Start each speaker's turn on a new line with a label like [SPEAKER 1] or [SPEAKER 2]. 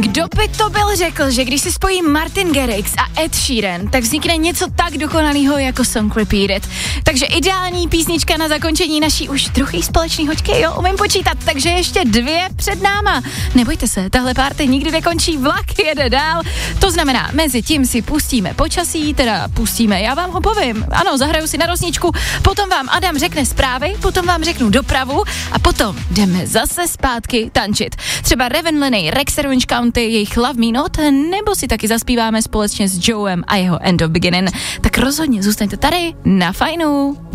[SPEAKER 1] Kdo by to byl řekl, že když si spojí Martin Garrix a Ed Sheeran, tak vznikne něco tak dokonalého jako Song Repeat It. Takže ideální písnička na zakončení naší už druhý společný hoďky, jo, umím počítat, takže ještě 2 před náma. Nebojte se, tahle party nikdy nekončí, vlak jede dál. To znamená, mezi tím si pustíme počasí, já vám ho povím. Ano, zahraju si na rosničku, potom vám Adam řekne zprávy, potom vám řeknu dopravu a potom jdeme zase zpátky tančit. Třeba Raven Lenny, Rex Orange County, jejich Love Me Not, nebo si taky zaspíváme společně s Joem a jeho End of Beginning. Tak rozhodně zůstaňte tady na Fajnu.